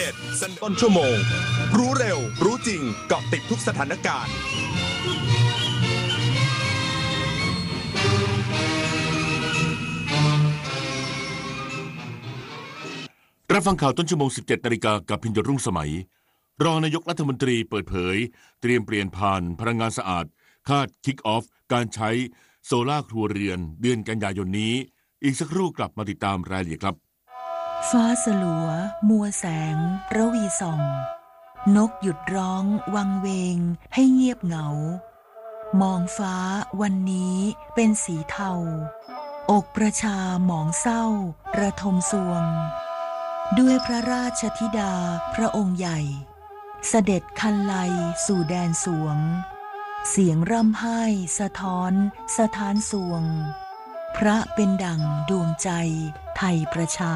ตสั้นต้นชั่วโมงรู้เร็วรู้จริงเกาะติดทุกสถานการณ์รับฟังข่าวต้นชั่วโมง 17 นาฬิกากับพิญญรุ่งสมัยรองนายกรัฐมนตรีเปิดเผยเตรียมเปลี่ยนผ่านพลังงานสะอาดคาดคิกออฟการใช้โซล่าครัวเรือนเดือนกันยายนนี้อีกสักครู่กลับมาติดตามรายละเอียดครับฟ้าสลัวมัวแสงระวีส่องนกหยุดร้องวังเวงให้เงียบเหงามองฟ้าวันนี้เป็นสีเทาอกประชาหมองเศร้าระทมสวงด้วยพระราชธิดาพระองค์ใหญ่เสด็จคันไลสู่แดนสวงเสียงร่ำไห้สะท้อนสถานสวงพระเป็นดั่งดวงใจไทยประชา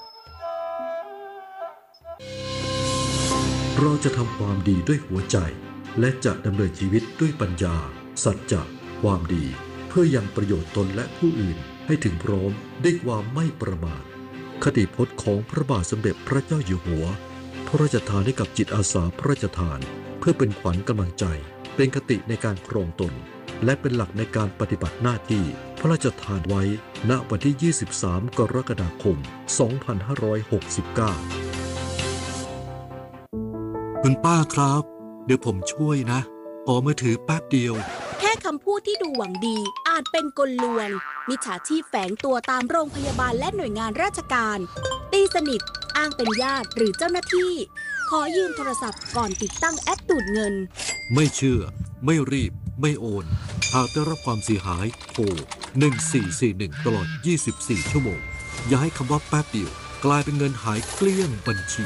เราจะทำความดีด้วยหัวใจและจะดำเนินชีวิตด้วยปัญญาสัจจะความดีเพื่อยังประโยชน์ตนและผู้อื่นให้ถึงพร้อมด้วยความไม่ประมาทคติพจน์ของพระบาทสมเด็จพระเจ้าอยู่หัวพระราชทานให้กับจิตอาสาพระราชทานเพื่อเป็นขวัญกำลังใจเป็นคติในการครองตนและเป็นหลักในการปฏิบัติหน้าที่พระราชทานไว้ณวันที่ 23 กรกฎาคม 2569 คุณป้าครับเดี๋ยวผมช่วยนะขอมือถือแป๊บเดียวแค่คำพูดที่ดูหวังดีอาจเป็นกลลวงมิจฉาชีพแฝงตัวตามโรงพยาบาลและหน่วยงานราชการตีสนิทอ้างเป็นญาติหรือเจ้าหน้าที่ขอยืมโทรศัพท์ก่อนติดตั้งแอปดูดเงินไม่เชื่อไม่รีบไม่โอนหากได้รับความเสียหายโทร1441ตลอด24ชั่วโมงอย่าให้คำว่าแป๊บเดียวกลายเป็นเงินหายเกลี้ยงบัญชี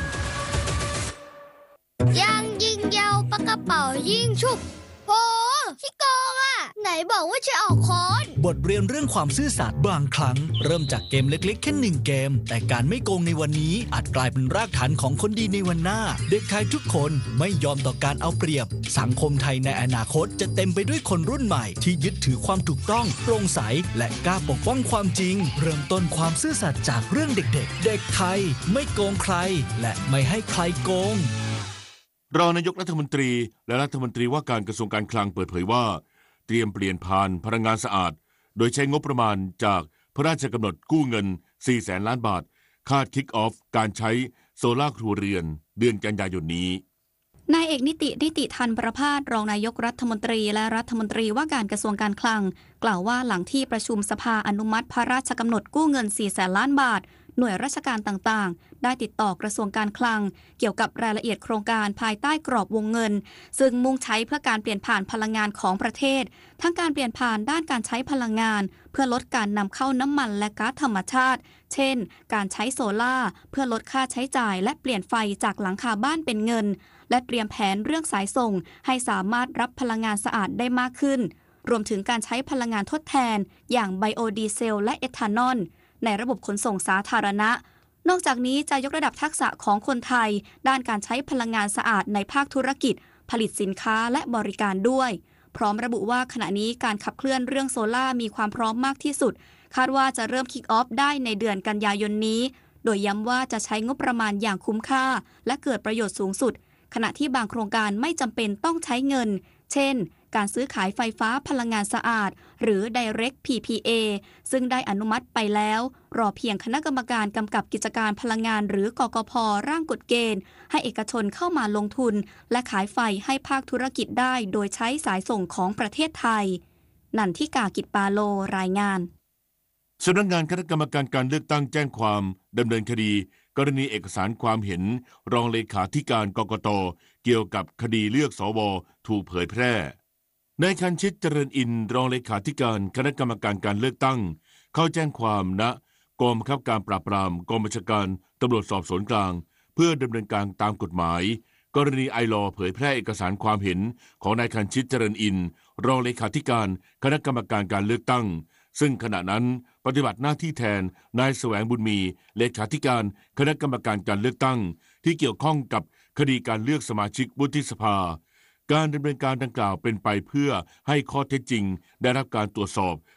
ยังยิงยาวปากกระเป๋ายิงฉุบโหขี้โกงอ่ะไหนบอกว่าจะออกค้อนบทเรียนเรื่องความซื่อสัตย์บางครั้งเริ่มจากเกมเล็กๆแค่1เกมแต่การไม่โกงในวันนี้อาจกลายเป็นรากฐานของคนดีในวันหน้าเด็กไทยทุกคนไม่ยอมต่อการเอาเปรียบสังคมไทยในอนาคตจะเต็มไปด้วยคนรุ่นใหม่ที่ยึดถือความถูกต้องโปร่งใสและกล้าปกป้องความจริงเริ่มต้นความซื่อสัตย์จากเรื่องเด็กๆเด็กไทยไม่โกงใครและไม่ให้ใครโกงรองนายกรัฐมนตรีและรัฐมนตรีว่าการกระทรวงการคลังเปิดเผยว่าเตรียมเปลี่ยนผ่านพลังงานสะอาดโดยใช้งบประมาณจากพระราชกำหนดกู้เงิน 400,000 ล้านบาทคาดคิกออฟการใช้โซล่าครัวเรือนเดือนกันยายนนี้นายเอกนิติธันประภาสรองนายกรัฐมนตรีและรัฐมนตรีว่าการกระทรวงการคลังกล่าวว่าหลังที่ประชุมสภาอนุมัติพระราชกำหนดกู้เงิน 400,000 ล้านบาทหน่วยราชการต่างๆได้ติดต่อกระทรวงการคลังเกี่ยวกับรายละเอียดโครงการภายใต้กรอบวงเงินซึ่งมุ่งใช้เพื่อการเปลี่ยนผ่านพลังงานของประเทศทั้งการเปลี่ยนผ่านด้านการใช้พลังงานเพื่อลดการนำเข้าน้ำมันและก๊าซธรรมชาติเช่นการใช้โซล่าเพื่อลดค่าใช้จ่ายและเปลี่ยนไฟจากหลังคาบ้านเป็นเงินและเตรียมแผนเรื่องสายส่งให้สามารถรับพลังงานสะอาดได้มากขึ้นรวมถึงการใช้พลังงานทดแทนอย่างไบโอดีเซลและเอทานอลในระบบขนส่งสาธารณะนอกจากนี้จะยกระดับทักษะของคนไทยด้านการใช้พลังงานสะอาดในภาคธุรกิจผลิตสินค้าและบริการด้วยพร้อมระบุว่าขณะนี้การขับเคลื่อนเรื่องโซล่ามีความพร้อมมากที่สุดคาดว่าจะเริ่มคิกออฟได้ในเดือนกันยายนนี้โดยย้ำว่าจะใช้งบประมาณอย่างคุ้มค่าและเกิดประโยชน์สูงสุดขณะที่บางโครงการไม่จำเป็นต้องใช้เงินเช่นการซื้อขายไฟฟ้าพลังงานสะอาดหรือ Direct PPA ซึ่งได้อนุมัติไปแล้วรอเพียงคณะกรรมการกำกับกิจการพลังงานหรือกกพ.ร่างกฎเกณฑ์ให้เอกชนเข้ามาลงทุนและขายไฟให้ภาคธุรกิจได้โดยใช้สายส่งของประเทศไทยนันทิกากิจปาโลรายงานสำนักงานคณะกรรมการการเลือกตั้งแจ้งความดำเนินคดีกรณีเอกสารความเห็นรองเลขาธิการกกต.เกี่ยวกับคดีเลือกสว.ถูกเผยแพร่นายคันชิตเจริญอินทร์รองเลขาธิการคณะกรรมการการเลือกตั้งเข้าแจ้งความณกองบังคับการปราบปรามกองบัญชาการตำรวจสอบสวนกลางเพื่อดำเนินการตามกฎหมายกรณีไอลอเผยแพร่เอกสารความเห็นของนายคันชิตเจริญอินทร์รองเลขาธิการคณะกรรมการการเลือกตั้งซึ่งขณะนั้นปฏิบัติหน้าที่แทนนายแสวงบุญมีเลขาธิการคณะกรรมการการเลือกตั้งที่เกี่ยวข้องกับคดีการเลือกสมาชิกวุฒิสภาการดำเนินการดังกล่าวเป็นไปเพื่อให้ข้อเท็จจริงได้รับการตรวจสอบ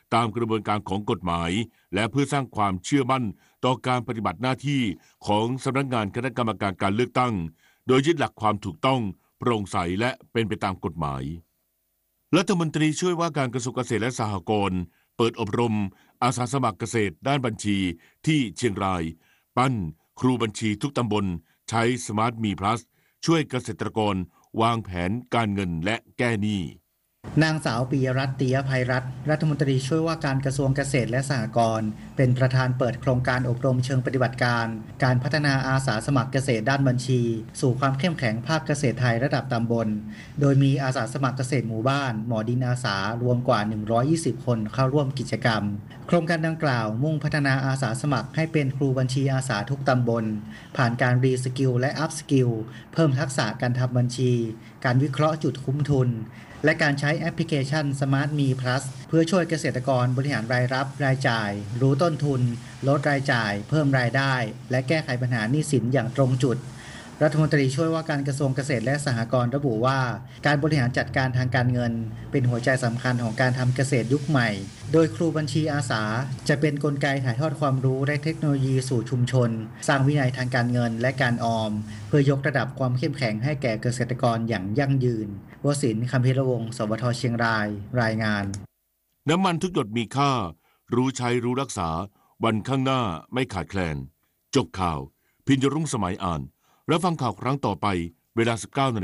ตามกระบวนการของกฎหมายและเพื่อสร้างความเชื่อมั่นต่อการปฏิบัติหน้าที่ของสำนักงานคณะกรรมการการเลือกตั้งโดยยึดหลักความถูกต้องโปร่งใสและเป็นไปตามกฎหมายรัฐมนตรีช่วยว่าการกระทรวงเกษตรและสหกรณ์เปิดอบรมอาสาสมัครเกษตรด้านบัญชีที่เชียงรายปั้นครูบัญชีทุกตำบลใช้สมาร์ทมีพลัสช่วยเกษตรกรวางแผนการเงินและแก้หนี้นางสาวปิยรัตน์ ติยภัยรัตน์รัฐมนตรีช่วยว่าการกระทรวงเกษตรและสหกรณ์เป็นประธานเปิดโครงการอบรมเชิงปฏิบัติการการพัฒนาอาสาสมัครเกษตรด้านบัญชีสู่ความเข้มแข็งภาคเกษตรไทยระดับตำบลโดยมีอาสาสมัครเกษตรหมู่บ้านหมอดินอาสารวมกว่า120คนเข้าร่วมกิจกรรมโครงการดังกล่าวมุ่งพัฒนาอาสาสมัครให้เป็นครูบัญชีอาสาทุกตำบลผ่านการรีสกิลและอัพสกิลเพิ่มทักษะการทำบัญชีการวิเคราะห์จุดคุ้มทุนและการใช้แอปพลิเคชัน Smart Me Plus เพื่อช่วยเกษตรกรบริหารรายรับรายจ่ายรู้ต้นทุนลดรายจ่ายเพิ่มรายได้และแก้ไขปัญหาหนี้สินอย่างตรงจุดรัฐมนตรีช่วยว่าการกระทรวงเกษตรและสหกรณ์ระบุว่าการบริหารจัดการทางการเงินเป็นหัวใจสำคัญของการทำเกษตรยุคใหม่โดยครูบัญชีอาสาจะเป็นกลไกถ่ายทอดความรู้และเทคโนโลยีสู่ชุมชนสร้างวินัยทางการเงินและการออมเพื่อยกระดับความเข้มแข็งให้แก่เกษตรกรอย่างยั่งยืนวศินทร์ คัมภีรวงศ์ สวท.เชียงรายรายงานน้ำมันทุกหยดมีค่ารู้ใช้รู้รักษาวันข้างหน้าไม่ขาดแคลนจบข่าวพิญญรุ่งสมัยอ่านรับฟังข่าวครั้งต่อไปเวลา 19:00 น.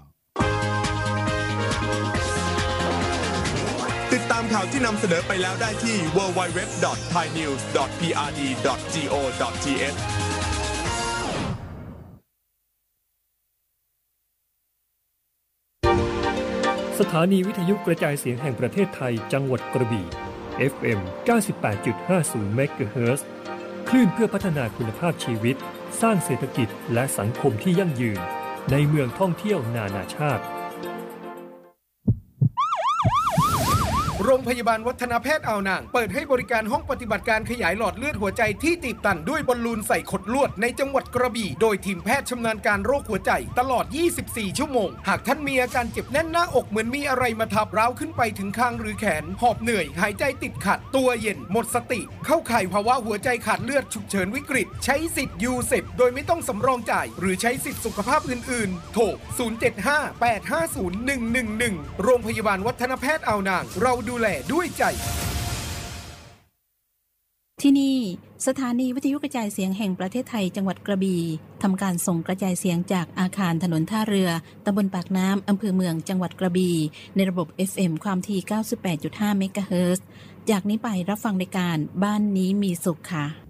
ติดตามข่าวที่นำเสนอไปแล้วได้ที่ www.thainews.prd.go.th สถานีวิทยุกระจายเสียงแห่งประเทศไทยจังหวัดกระบี่ FM 98.50 เมกะเฮิรตซ์คลื่นเพื่อพัฒนาคุณภาพชีวิตสร้างเศรษฐกิจและสังคมที่ยั่งยืนในเมืองท่องเที่ยวนานาชาติโรงพยาบาลวัฒนแพทย์อ่าวนางเปิดให้บริการห้องปฏิบัติการขยายหลอดเลือดหัวใจที่ตีบตันด้วยบอลลูนใส่ขดลวดในจังหวัดกระบี่โดยทีมแพทย์ชำนาญการโรคหัวใจตลอด24ชั่วโมงหากท่านมีอาการเจ็บแน่นหน้าอกเหมือนมีอะไรมาทับร้าวขึ้นไปถึงคางหรือแขนหอบเหนื่อยหายใจติดขัดตัวเย็นหมดสติเข้าข่ายภาวะหัวใจขาดเลือดฉุกเฉินวิกฤตใช้สิทธิ์ยูเซปโดยไม่ต้องสำรองจ่ายหรือใช้สิทธิสุขภาพอื่นๆโทร 075-850-111 โรงพยาบาลวัฒนแพทย์อ่าวนางเราดูแลด้วยใจที่นี่สถานีวิทยุกระจายเสียงแห่งประเทศไทยจังหวัดกระบี่ทำการส่งกระจายเสียงจากอาคารถนนท่าเรือตำบลปากน้ำอำเภอเมืองจังหวัดกระบี่ในระบบ FM ความถี่ 98.5 เมกะเฮิรตซ์จากนี้ไปรับฟังรายการบ้านนี้มีสุขค่ะ